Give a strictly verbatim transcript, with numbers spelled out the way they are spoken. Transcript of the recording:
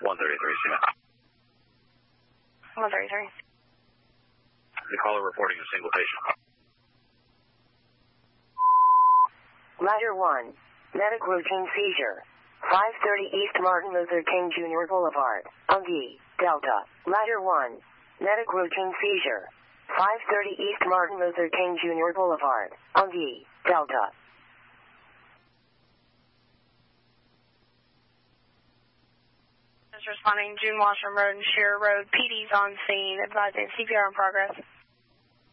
one thirty-three, C M A. one thirty-three. The caller reporting a single patient. Ladder one. Medic routine seizure. five thirty East Martin Luther King Junior Boulevard, Ungi, Delta. Ladder one. Medic routine seizure. five thirty East Martin Luther King Junior Boulevard, Ungi, Delta. Responding June Washburn Road and Shearer Road. P D's on scene. Advising C P R in progress.